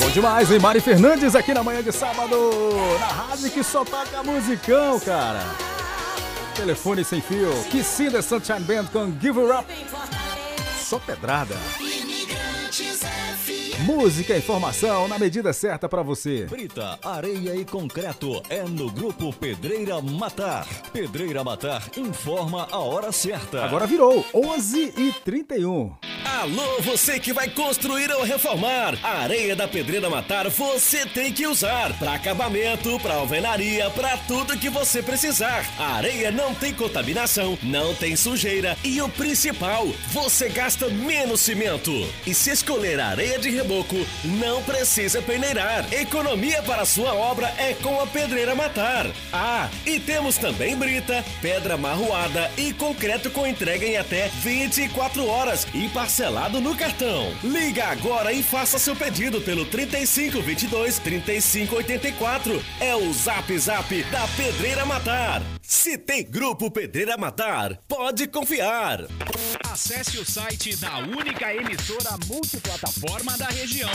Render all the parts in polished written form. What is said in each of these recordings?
Demais, hein? Mari Fernandes aqui na manhã de sábado, na rádio que só toca musicão, cara. Telefone sem fio, Kissing the Sunshine Band com Give Her Up. Só pedrada. Música e informação na medida certa pra você. Brita, areia e concreto é no Grupo Pedreira Matar. Pedreira Matar informa a hora certa. Agora virou 11h31. Alô, você que vai construir ou reformar. A areia da Pedreira Matar você tem que usar. Para acabamento, para alvenaria, para tudo que você precisar. A areia não tem contaminação, não tem sujeira e o principal, você gasta menos cimento. E se escolher a areia de reboco, não precisa peneirar. Economia para a sua obra é com a Pedreira Matar. Ah, e temos também brita, pedra marroada e concreto com entrega em até 24 horas e parcelado no cartão. Liga agora e faça seu pedido pelo 3522-3584. É o Zap Zap da Pedreira Matar. Se tem Grupo Pedreira Matar, pode confiar. Acesse o site da única emissora multiplataforma da região,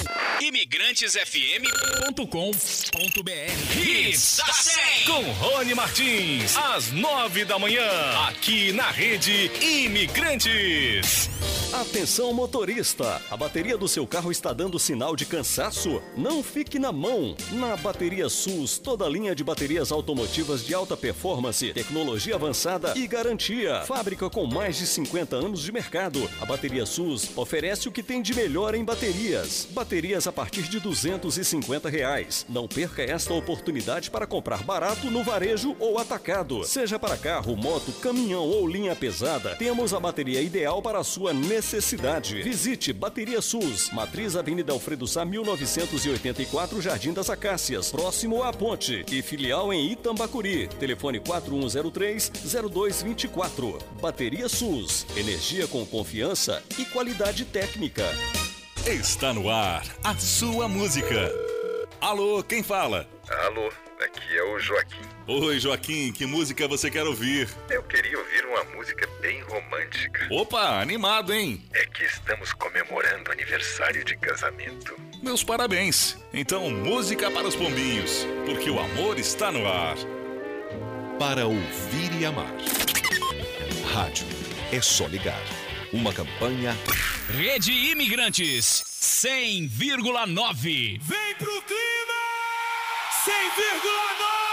imigrantesfm.com.br. Hits da 100 com Rony Martins, às 9 da manhã, aqui na rede Imigrantes. Atenção motorista, a bateria do seu carro está dando sinal de cansaço? Não fique na mão. Na Bateria SUS, toda linha de baterias automotivas de alta performance, tecnologia avançada e garantia. Fábrica com mais de 50 anos de mercado. A Bateria SUS oferece o que tem de melhor em baterias. Baterias a partir de R$250. Não perca esta oportunidade para comprar barato no varejo ou atacado. Seja para carro, moto, caminhão ou linha pesada, temos a bateria ideal para a sua necessidade. Visite Bateria SUS, Matriz Avenida Alfredo Sá, 1984, Jardim das Acácias, próximo à ponte, e filial em Itambacuri. Telefone 4103-0224. Bateria SUS, energia com confiança e qualidade técnica. Está no ar a sua música. Alô, quem fala? Alô, aqui é o Joaquim. Oi, Joaquim, que música você quer ouvir? Eu queria ouvir uma música bem romântica. Opa, animado, hein? É que estamos comemorando aniversário de casamento. Meus parabéns. Então, música para os pombinhos, porque o amor está no ar. Para ouvir e amar. Rádio, é só ligar. Uma campanha... Rede Imigrantes 100,9. Vem pro clima 100,9.